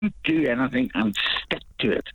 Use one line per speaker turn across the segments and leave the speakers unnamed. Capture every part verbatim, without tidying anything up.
do anything and stick to it.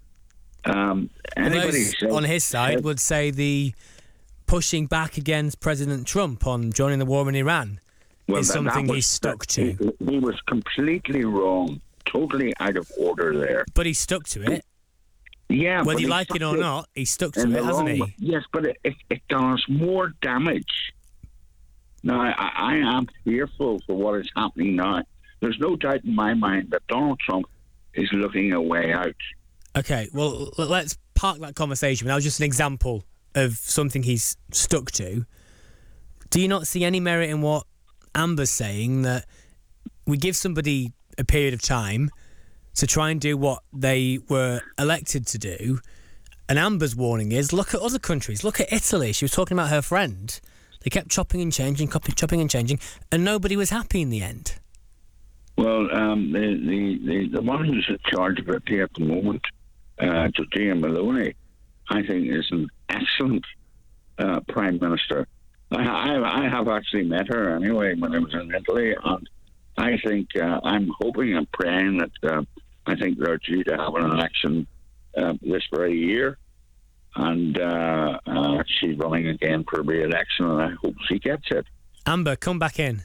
Um, anybody
Those
says,
on his side would say the pushing back against President Trump on joining the war in Iran
well,
is
that- that
something
was-
he's stuck
that-
to.
He, he was completely wrong, totally out of order there.
But he stuck to it.
Yeah,
Whether
but
you
he
like
stuck
it or
to
not, he stuck to
in
it,
the
hasn't
wrong
he?
way. Yes, but it, it, it does more damage. Now, I, I am fearful for what is happening now. There's no doubt in my mind that Donald Trump is looking a way out.
Okay, well, l- let's park that conversation. That was just an example of something he's stuck to. Do you not see any merit in what Amber's saying, that we give somebody a period of time to try and do what they were elected to do? And Amber's warning is, look at other countries. Look at Italy. She was talking about her friend. They kept chopping and changing, copy- chopping and changing, and nobody was happy in the end.
Well, um, the, the, the, the one who's in charge of it here at the moment, uh, Giorgia Meloni, I think is an excellent uh, Prime Minister. I, I, I have actually met her anyway when I was in Italy, and I think, uh, I'm hoping and praying that uh, I think they're due to have an election uh, this very year. And uh, uh, she's running again for re-election, and I hope she gets it.
Amber, come back in.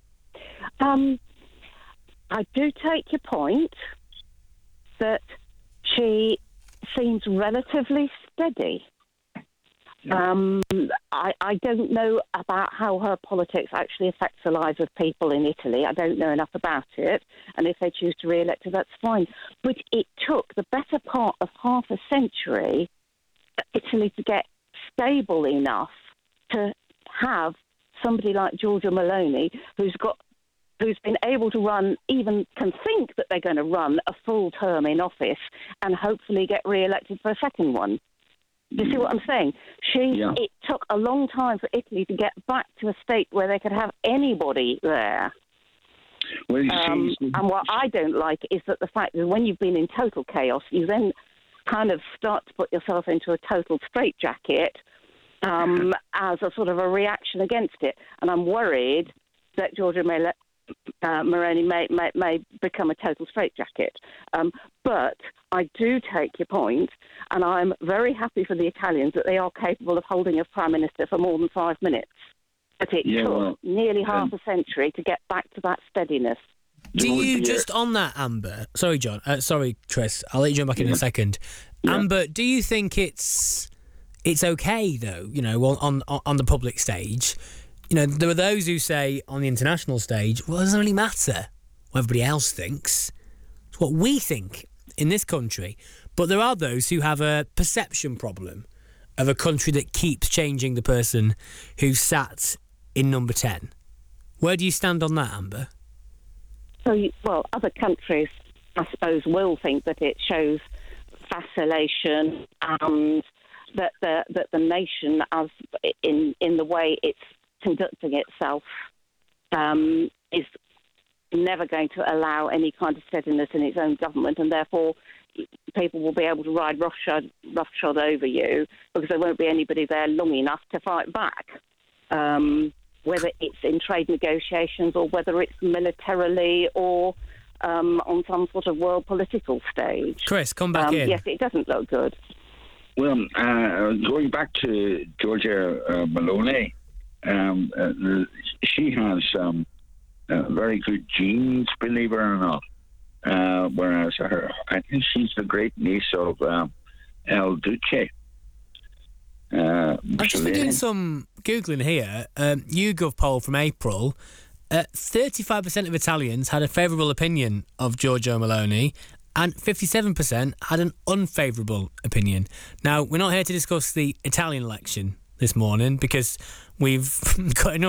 Um, I do take your point that she seems relatively steady. Um, I, I don't know about how her politics actually affects the lives of people in Italy. I don't know enough about it. And if they choose to re-elect her, that's fine. But it took the better part of half a century for Italy to get stable enough to have somebody like Giorgia Meloni, who's got who's been able to run, even can think that they're going to run a full term in office and hopefully get re-elected for a second one. Do you see what I'm saying? She,
Yeah.
It took a long time for Italy to get back to a state where they could have anybody there.
Well, you
Um,
see,
and what I don't like is that the fact that when you've been in total chaos, you then kind of start to put yourself into a total straitjacket um, as a sort of a reaction against it. And I'm worried that Giorgia Mel- uh, Moroni may, may, may become a total straitjacket. Um, but I do take your point, and I'm very happy for the Italians that they are capable of holding a prime minister for more than five minutes. But it
Yeah,
took
well,
nearly half
um,
a century to get back to that steadiness.
Do
there would
you
be a-
just on that, Amber? Sorry, John. Uh, sorry, Chris. I'll let you jump back in in
Yeah.
a second.
Yeah.
Amber, do you think it's it's okay though? You know, on on on the public stage, you know, there are those who say on the international stage, well, it doesn't really matter what everybody else thinks. It's what we think in this country. But there are those who have a perception problem of a country that keeps changing the person who sat in number ten. Where do you stand on that, Amber?
So, you, well, other countries, I suppose, will think that it shows vacillation and that the that the nation, as in in the way it's conducting itself, um, is never going to allow any kind of steadiness in its own government, and therefore people will be able to ride roughshod, roughshod over you because there won't be anybody there long enough to fight back. Um, whether it's in trade negotiations or whether it's militarily or um, on some sort of world political stage.
Chris, come back
Um,
in.
yes, it doesn't look good.
Well, uh, going back to Giorgia uh, Meloni, um, uh, she has um, uh, very good genes, believe it or not. Uh, whereas her, I think she's the great niece of um, El Duce. Uh,
I've just been doing some Googling here. Um, YouGov poll from April. Uh, thirty-five percent of Italians had a favourable opinion of Giorgia Meloni and fifty-seven percent had an unfavourable opinion. Now, we're not here to discuss the Italian election this morning because we've got enough